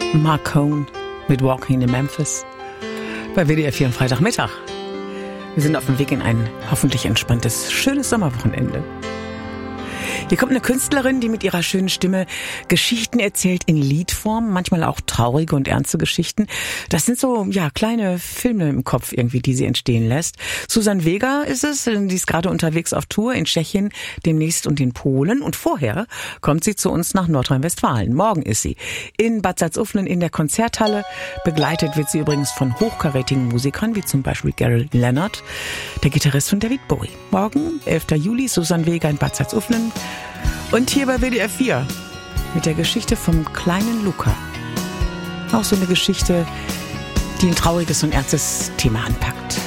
Mark Cohn mit Walking in Memphis bei WDR 4 am Freitagmittag. Wir sind auf dem Weg in ein hoffentlich entspanntes, schönes Sommerwochenende. Hier kommt eine Künstlerin, die mit ihrer schönen Stimme Geschichten erzählt in Liedform, manchmal auch traurige und ernste Geschichten. Das sind so, ja, kleine Filme im Kopf irgendwie, die sie entstehen lässt. Susan Vega ist es, die ist gerade unterwegs auf Tour in Tschechien, demnächst und in Polen. Und vorher kommt sie zu uns nach Nordrhein-Westfalen. Morgen ist sie in Bad Salzuflen in der Konzerthalle. Begleitet wird sie übrigens von hochkarätigen Musikern, wie zum Beispiel Gary Leonard, der Gitarrist von David Bowie. Morgen, 11. Juli, Susan Vega in Bad Salzuflen. Und hier bei WDR 4 mit der Geschichte vom kleinen Luca. Auch so eine Geschichte, die ein trauriges und ernstes Thema anpackt.